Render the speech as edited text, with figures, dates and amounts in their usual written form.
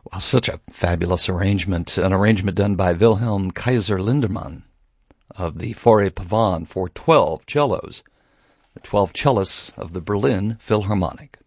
Wow, such a fabulous arrangement. An arrangement done by Wilhelm Kaiser Lindemann of the Forêt Pavane for 12 cellos, the 12 cellists of the Berlin Philharmonic.